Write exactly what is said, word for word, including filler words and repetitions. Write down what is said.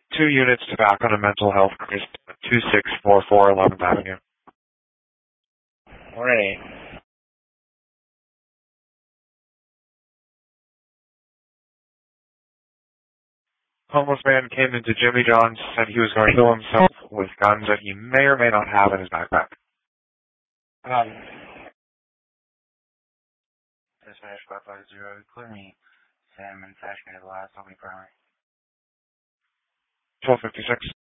Two units tobacco and mental health case, two six four four eleventh Avenue. Alright. Homeless man came into Jimmy John's, said he was going to kill himself with guns that he may or may not have in his backpack. Um, Dispatch five five zero, clear me. Sam and Fashionable last, I'll be primary. twelve fifty-six.